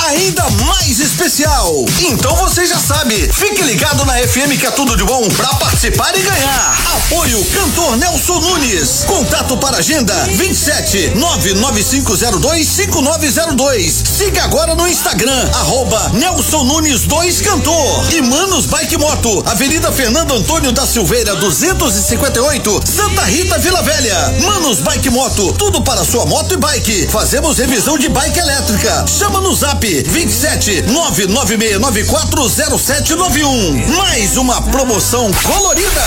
ainda mais especial. Então você já sabe, fique ligado na FM que é tudo de bom pra participar e ganhar. Apoio Cantor Nelson Nunes. Contato para agenda 27 995025902. Siga agora no Instagram @Nelson Nunes 2 Cantor. E Manos Bike Moto, Avenida Fernando Antônio da Silveira 258, Santa Rita, Vila Velha. Manos Bike Moto, tudo para sua moto e bike. Fazemos revisão de bike elétrica. Chama no Zap 27 996940791. Mais uma promoção colorida.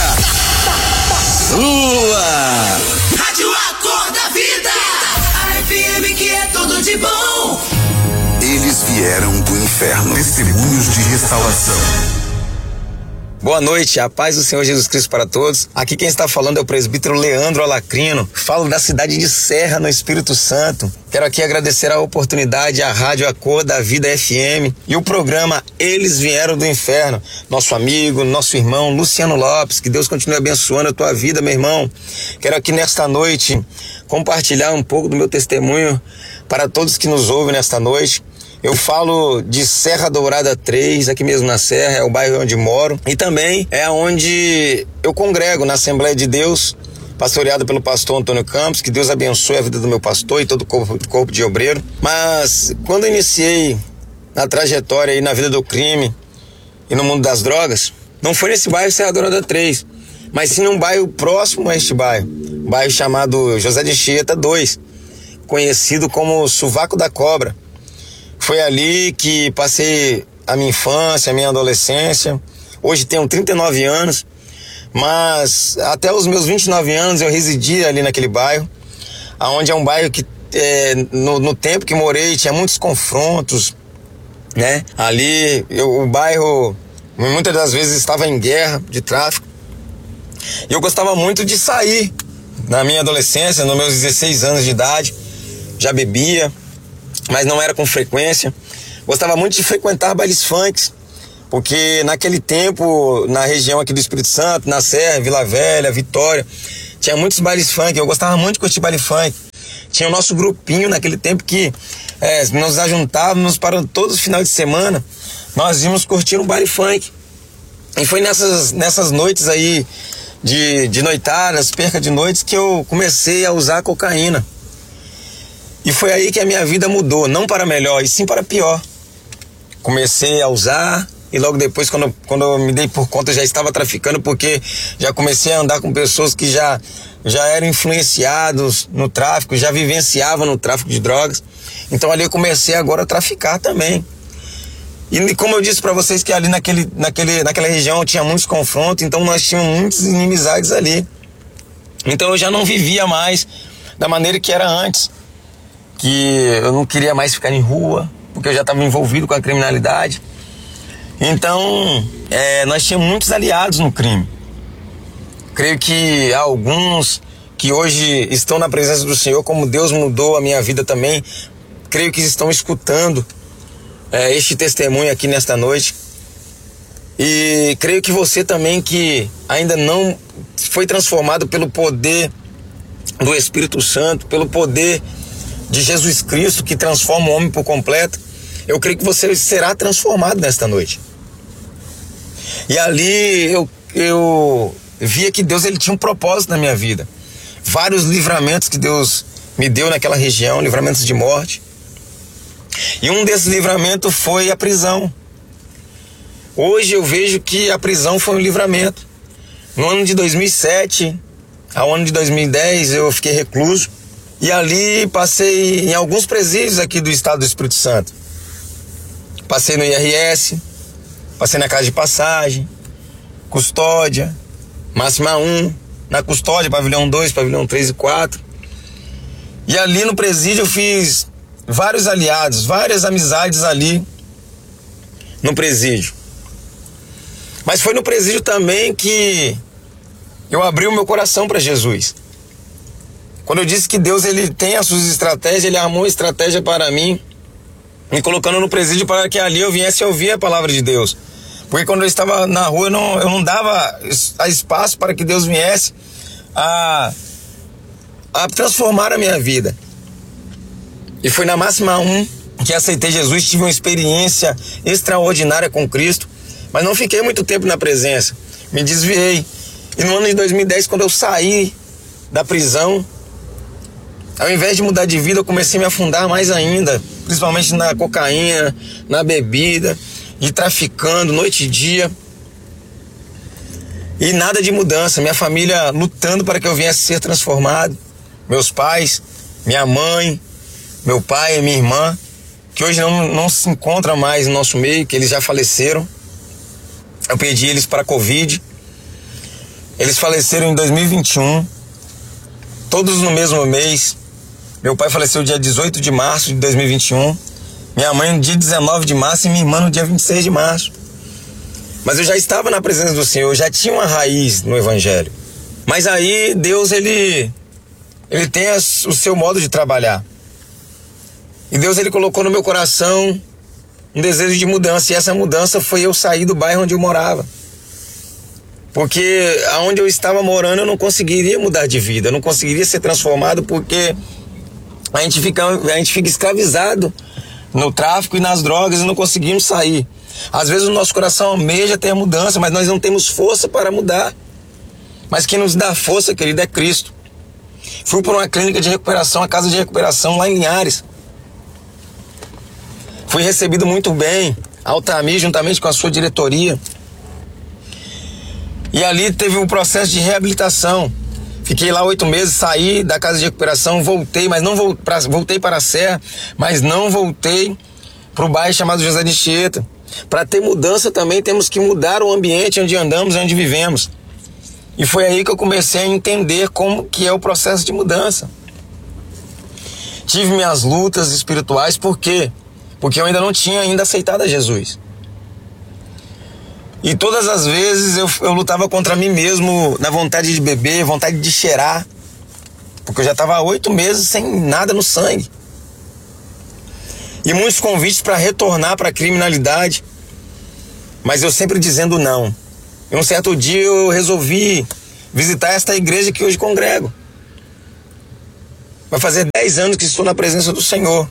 Rádio Acorda Vida, a FM que é tudo de bom. Eles vieram do inferno, testemunhos de restauração. Boa noite, a paz do Senhor Jesus Cristo para todos. Aqui quem está falando é o presbítero Leandro Alacrino. Falo da cidade de Serra, no Espírito Santo. Quero aqui agradecer a oportunidade à Rádio Acorda Vida FM e o programa Eles Vieram do Inferno. Nosso amigo, nosso irmão Luciano Lopes, que Deus continue abençoando a tua vida, meu irmão. Quero aqui nesta noite compartilhar um pouco do meu testemunho para todos que nos ouvem nesta noite. Eu falo de Serra Dourada 3, aqui mesmo na Serra, é o bairro onde moro. E também é onde eu congrego, na Assembleia de Deus, pastoreado pelo pastor Antônio Campos. Que Deus abençoe a vida do meu pastor e todo o corpo de obreiro. Mas quando eu iniciei na trajetória e na vida do crime e no mundo das drogas, não foi nesse bairro Serra Dourada 3, mas sim num bairro próximo a este bairro. Um bairro chamado José de Anchieta 2, conhecido como Sovaco da Cobra. Foi ali que passei a minha infância, a minha adolescência. Hoje tenho 39 anos, mas até os meus 29 anos eu residi ali naquele bairro, onde é um bairro que no tempo que morei tinha muitos confrontos, né? Ali o bairro muitas das vezes estava em guerra de tráfico. E eu gostava muito de sair na minha adolescência, nos meus 16 anos de idade. Já bebia, mas não era com frequência. Gostava muito de frequentar bailes funks, porque naquele tempo, na região aqui do Espírito Santo, na Serra, Vila Velha, Vitória, tinha muitos bailes funk. Eu gostava muito de curtir baile funk. Tinha o nosso grupinho naquele tempo que nós ajuntávamos para todos os finais de semana, nós íamos curtir um baile funk. E foi nessas noites aí de noitadas, perca de noites, que eu comecei a usar cocaína. E foi aí que a minha vida mudou, não para melhor, e sim para pior. Comecei a usar e logo depois, quando eu me dei por conta, já estava traficando, porque já comecei a andar com pessoas que já eram influenciados no tráfico, já vivenciavam no tráfico de drogas. Então ali eu comecei agora a traficar também. E como eu disse para vocês que ali naquela região tinha muitos confrontos, então nós tínhamos muitas inimizades ali. Então eu já não vivia mais da maneira que era antes. Que eu não queria mais ficar em rua, porque eu já estava envolvido com a criminalidade. Então, nós tínhamos muitos aliados no crime. Creio que há alguns que hoje estão na presença do Senhor, como Deus mudou a minha vida também. Creio que estão escutando este testemunho aqui nesta noite. E creio que você também, que ainda não foi transformado pelo poder do Espírito Santo, pelo poder de Jesus Cristo, que transforma o homem por completo, eu creio que você será transformado nesta noite. E ali eu via que Deus, ele tinha um propósito na minha vida. Vários livramentos que Deus me deu naquela região, livramentos de morte. E um desses livramentos foi a prisão. Hoje eu vejo que a prisão foi um livramento. No ano de 2007 ao ano de 2010 eu fiquei recluso. E ali passei em alguns presídios aqui do estado do Espírito Santo. Passei no IRS, passei na Casa de Passagem, Custódia, Máxima 1, na Custódia, Pavilhão 2, Pavilhão 3 e 4. E ali no presídio eu fiz vários aliados, várias amizades ali no presídio. Mas foi no presídio também que eu abri o meu coração para Jesus. Quando eu disse que Deus, ele tem as suas estratégias, ele armou uma estratégia para mim, me colocando no presídio para que ali eu viesse ouvir a palavra de Deus. Porque quando eu estava na rua, eu não dava espaço para que Deus viesse a transformar a minha vida. E foi na Máxima 1, que aceitei Jesus, tive uma experiência extraordinária com Cristo, mas não fiquei muito tempo na presença, me desviei. E no ano de 2010, quando eu saí da prisão, ao invés de mudar de vida, eu comecei a me afundar mais ainda, principalmente na cocaína, na bebida, e traficando noite e dia. E nada de mudança, minha família lutando para que eu viesse ser transformado. Meus pais, minha mãe, meu pai e minha irmã, que hoje não se encontram mais no nosso meio, que eles já faleceram. Eu perdi eles para a Covid. Eles faleceram em 2021, todos no mesmo mês. Meu pai faleceu dia 18 de março de 2021, minha mãe no dia 19 de março e minha irmã no dia 26 de março. Mas eu já estava na presença do Senhor, eu já tinha uma raiz no Evangelho. Mas aí Deus, ele tem o seu modo de trabalhar. E Deus, ele colocou no meu coração um desejo de mudança, e essa mudança foi eu sair do bairro onde eu morava. Porque aonde eu estava morando eu não conseguiria mudar de vida, eu não conseguiria ser transformado, porque a gente fica escravizado no tráfico e nas drogas e não conseguimos sair. Às vezes o nosso coração almeja ter mudança, mas nós não temos força para mudar. Mas quem nos dá força, querido, é Cristo. Fui para uma clínica de recuperação, a casa de recuperação lá em Linhares. Fui recebido muito bem, Altamir, juntamente com a sua diretoria. E ali teve um processo de reabilitação. Fiquei lá 8 meses, saí da casa de recuperação, voltei, mas não voltei para a Serra, mas não voltei para o bairro chamado José de Anchieta. Para ter mudança também temos que mudar o ambiente onde andamos e onde vivemos. E foi aí que eu comecei a entender como que é o processo de mudança. Tive minhas lutas espirituais, por quê? Porque eu ainda não tinha aceitado a Jesus. E todas as vezes eu lutava contra mim mesmo, na vontade de beber, vontade de cheirar. Porque eu já estava há 8 meses sem nada no sangue. E muitos convites para retornar para a criminalidade. Mas eu sempre dizendo não. E um certo dia eu resolvi visitar esta igreja que hoje congrego. Vai fazer 10 anos que estou na presença do Senhor.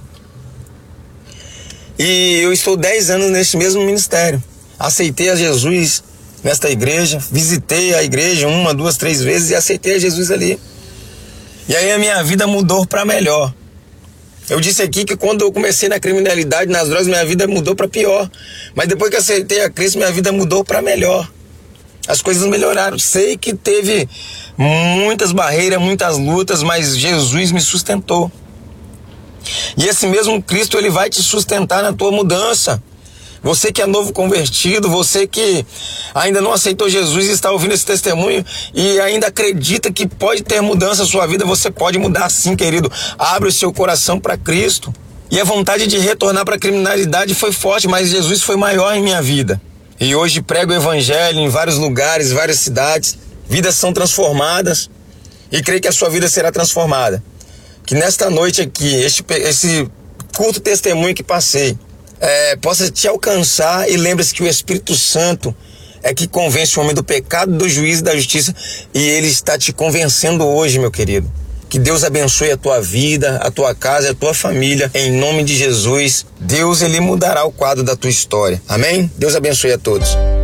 E eu estou 10 anos neste mesmo ministério. Aceitei a Jesus nesta igreja, visitei a igreja 1, 2, 3 vezes e aceitei a Jesus ali. E aí a minha vida mudou para melhor. Eu disse aqui que quando eu comecei na criminalidade, nas drogas, minha vida mudou para pior. Mas depois que aceitei a Cristo, minha vida mudou para melhor. As coisas melhoraram. Sei que teve muitas barreiras, muitas lutas, mas Jesus me sustentou. E esse mesmo Cristo, ele vai te sustentar na tua mudança. Você que é novo convertido, você que ainda não aceitou Jesus e está ouvindo esse testemunho e ainda acredita que pode ter mudança na sua vida, você pode mudar sim, querido. Abre o seu coração para Cristo. E a vontade de retornar para a criminalidade foi forte, mas Jesus foi maior em minha vida. E hoje prego o evangelho em vários lugares, várias cidades. Vidas são transformadas e creio que a sua vida será transformada. Que nesta noite aqui, esse curto testemunho que passei, possa te alcançar, e lembre-se que o Espírito Santo é que convence o homem do pecado, do juízo e da justiça, e ele está te convencendo hoje, meu querido. Que Deus abençoe a tua vida, a tua casa e a tua família, em nome de Jesus. Deus, ele mudará o quadro da tua história. Amém? Deus abençoe a todos.